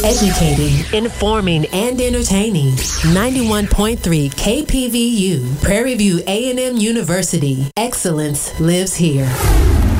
Educating, informing, and entertaining. 91.3 KPVU, Prairie View A&M University. Excellence lives here.